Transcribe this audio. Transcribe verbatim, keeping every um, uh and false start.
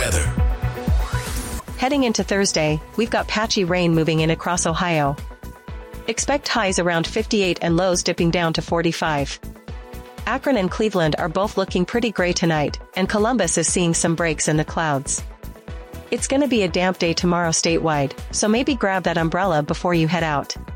weather. Heading into Thursday, we've got patchy rain moving in across Ohio. Expect highs around fifty-eight and lows dipping down to forty-five. Akron and Cleveland are both looking pretty gray tonight, and Columbus is seeing some breaks in the clouds. It's gonna be a damp day tomorrow statewide, so maybe grab that umbrella before you head out.